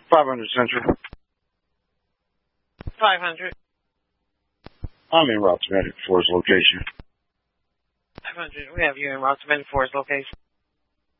500 Central. 500. I'm in Route 74's location. 500. We have you in Route 74's location.